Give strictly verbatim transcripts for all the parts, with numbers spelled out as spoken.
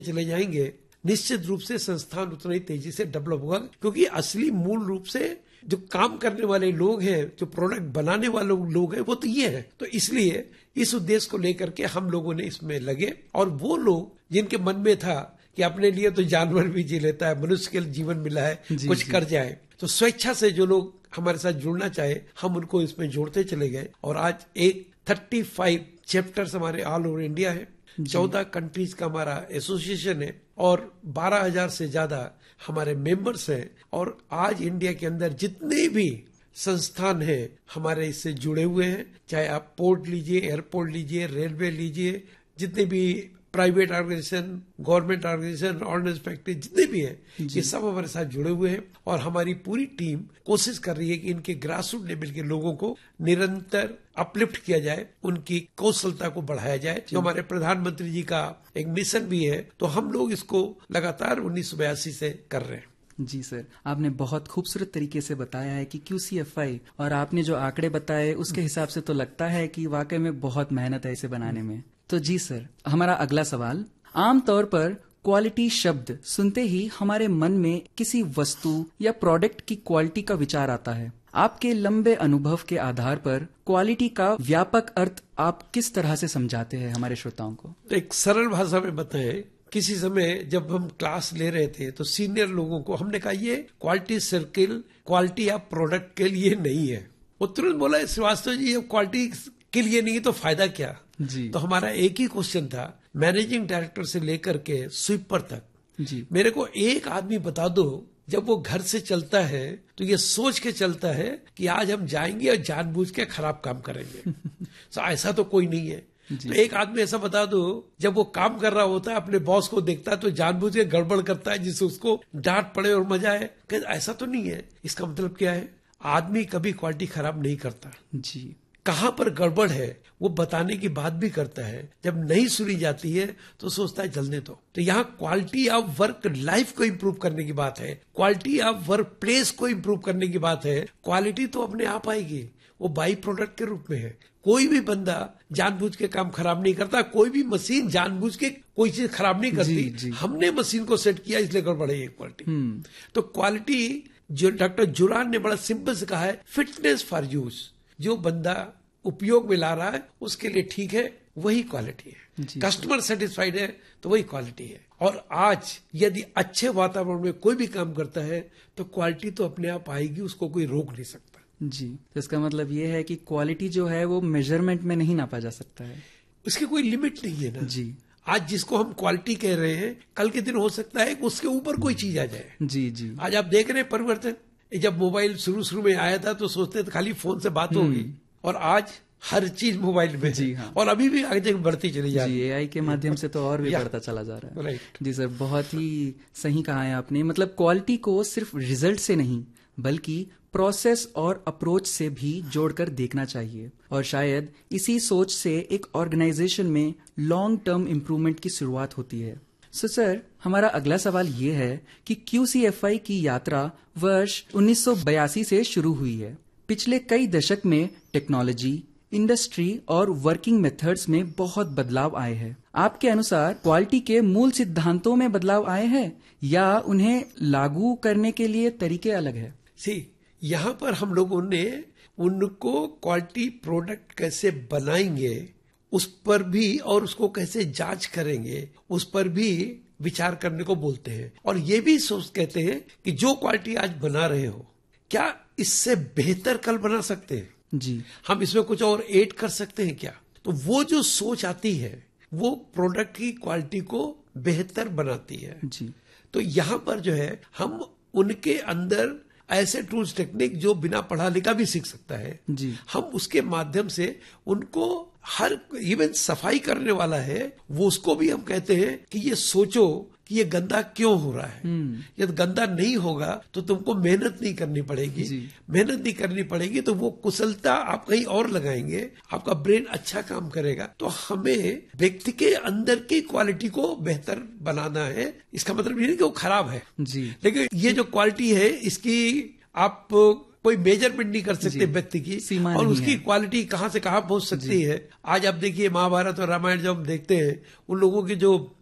चले जाएंगे, निश्चित रूप से संस्थान उतना ही तेजी से डेवलप होगा, क्योंकि असली मूल रूप से जो काम करने वाले लोग हैं, जो प्रोडक्ट बनाने वाले लोग हैं, वो तो ये है। तो इसलिए इस उद्देश्य को लेकर के हम लोगों ने इसमें लगे, और वो लोग जिनके मन में था कि अपने लिए तो जानवर भी जी लेता है, मनुष्य के जीवन मिला है, कुछ कर जाए, तो स्वेच्छा से जो लोग हमारे साथ जुड़ना चाहे, हम उनको इसमें जोड़ते चले गए। और आज एक थर्टी फाइव चैप्टर्स हमारे ऑल ओवर इंडिया है, चौदह कंट्रीज का हमारा एसोसिएशन है, और बारह हजार से ज्यादा हमारे मेंबर्स हैं। और आज इंडिया के अंदर जितने भी संस्थान हैं हमारे इससे जुड़े हुए हैं, चाहे आप पोर्ट लीजिए, एयरपोर्ट लीजिए, रेलवे लीजिए, जितने भी private organisation, government organisation, ordnance factory जितने भी हैं, ये सब हमारे साथ जुड़े हुए हैं। और हमारी पूरी टीम कोशिश कर रही है कि इनके ग्रास रूट लेवल के लोगों को निरंतर अपलिफ्ट किया जाए, उनकी कौशलता को बढ़ाया जाए, जो हमारे प्रधानमंत्री जी का एक मिशन भी है। तो हम लोग इसको लगातार उन्नीस सौ बयासी से कर रहे हैं। जी सर, आपने बहुत खूबसूरत तरीके से बताया है कि क्यू सी एफ आई, और आपने जो आंकड़े बताए उसके हिसाब से तो लगता है कि वाकई में बहुत मेहनत है इसे बनाने में। तो जी सर, हमारा अगला सवाल, आमतौर पर क्वालिटी शब्द सुनते ही हमारे मन में किसी वस्तु या प्रोडक्ट की क्वालिटी का विचार आता है। आपके लंबे अनुभव के आधार पर क्वालिटी का व्यापक अर्थ आप किस तरह से समझाते हैं हमारे श्रोताओं को? तो एक सरल भाषा में बताएं, किसी समय जब हम क्लास ले रहे थे तो सीनियर लोगों को हमने कहा ये quality circle quality of product के लिए नहीं है। वो तुरंत बोला श्रीवास्तव जी ये क्वालिटी के लिए नहीं है तो फायदा क्या जी। तो हमारा एक ही क्वेश्चन था, मैनेजिंग डायरेक्टर से लेकर के स्वीपर तक जी। मेरे को एक आदमी बता दो जब वो घर से चलता है तो ये सोच के चलता है कि आज हम जाएंगे और जानबूझ के खराब काम करेंगे। तो ऐसा तो कोई नहीं है। तो एक आदमी ऐसा बता दो जब वो काम कर रहा होता है, अपने बॉस को देखता है तो जानबूझ के गड़बड़ करता है जिससे उसको डांट पड़े और मजा आए। ऐसा तो नहीं है। इसका मतलब क्या है, आदमी कभी क्वालिटी खराब नहीं करता जी। कहां पर गड़बड़ है वो बताने की बात भी करता है। जब नहीं सुनी जाती है तो सोचता है जलने दो। तो यहाँ क्वालिटी ऑफ वर्क लाइफ को इम्प्रूव करने की बात है, क्वालिटी ऑफ वर्क प्लेस को इम्प्रूव करने की बात है। क्वालिटी तो अपने आप आएगी, वो बाई प्रोडक्ट के रूप में है। कोई भी बंदा जानबूझ के काम खराब नहीं करता, कोई भी मशीन जानबूझ के कोई चीज खराब नहीं करती। जी, जी। हमने मशीन को सेट किया इसलिए गड़बड़ है ये क्वालिटी। तो क्वालिटी जो डॉक्टर जुरान ने बड़ा सिंपल से कहा है, फिटनेस फॉर यूज। जो बंदा उपयोग में ला रहा है उसके लिए ठीक है, वही क्वालिटी है। कस्टमर सेटिस्फाइड है तो वही क्वालिटी है। और आज यदि अच्छे वातावरण में कोई भी काम करता है तो क्वालिटी तो अपने आप आएगी, उसको कोई रोक नहीं सकता। जी, तो इसका मतलब ये है कि क्वालिटी जो है वो मेजरमेंट में नहीं नापा जा सकता है, उसकी कोई लिमिट नहीं है ना। जी। आज जिसको हम क्वालिटी कह रहे हैं, कल के दिन हो सकता है कि उसके ऊपर कोई चीज आ जाए। जी जी। आज आप देख रहे हैं परिवर्तन। जब मोबाइल शुरू शुरू में आया था तो सोचते थे खाली फोन से बात होगी, और आज हर चीज मोबाइल में। जी हाँ। और अभी भी आगे बढ़ती चली जा रही है। ए आई के माध्यम से तो और भी बढ़ता चला जा रहा है। राइट। जी सर, बहुत ही सही कहा है आपने। मतलब क्वालिटी को सिर्फ रिजल्ट से नहीं बल्कि प्रोसेस और अप्रोच से भी जोड़कर देखना चाहिए, और शायद इसी सोच से एक ऑर्गेनाइजेशन में लॉन्ग टर्म इम्प्रूवमेंट की शुरुआत होती है। सो so, सर, हमारा अगला सवाल ये है कि क्यू सी एफ आई की यात्रा वर्ष उन्नीस सौ बयासी से शुरू हुई है। पिछले कई दशक में टेक्नोलॉजी, इंडस्ट्री और वर्किंग मेथड्स में बहुत बदलाव आए हैं। आपके अनुसार क्वालिटी के मूल सिद्धांतों में बदलाव आए हैं या उन्हें लागू करने के लिए तरीके अलग है? सी यहाँ पर हम लोगों ने उनको क्वालिटी प्रोडक्ट कैसे बनाएंगे उस पर भी, और उसको कैसे जांच करेंगे उस पर भी विचार करने को बोलते हैं। और ये भी सोच कहते हैं कि जो क्वालिटी आज बना रहे हो क्या इससे बेहतर कल बना सकते हैं? जी। हम इसमें कुछ और ऐड कर सकते हैं क्या? तो वो जो सोच आती है वो प्रोडक्ट की क्वालिटी को बेहतर बनाती है। जी। तो यहाँ पर जो है हम उनके अंदर ऐसे टूल्स टेक्निक जो बिना पढ़ा लिखा भी सीख सकता है, जी। हम उसके माध्यम से उनको हर इवन सफाई करने वाला है वो उसको भी हम कहते हैं कि ये सोचो कि ये गंदा क्यों हो रहा है। यदि गंदा नहीं होगा तो तुमको मेहनत नहीं करनी पड़ेगी, मेहनत नहीं करनी पड़ेगी तो वो कुशलता आप कहीं और लगाएंगे, आपका ब्रेन अच्छा काम करेगा। तो हमें व्यक्ति के अंदर की क्वालिटी को बेहतर बनाना है। इसका मतलब ये नहीं कि वो खराब है जी। लेकिन ये जो क्वालिटी है इसकी आप कोई मेजरमेंट नहीं कर सकते व्यक्ति की, और उसकी क्वालिटी कहाँ से कहाँ पहुंच सकती है। आज आप देखिए महाभारत और रामायण जब हम देखते हैं उन लोगों की जो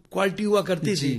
क्वालिटी हुआ करती थी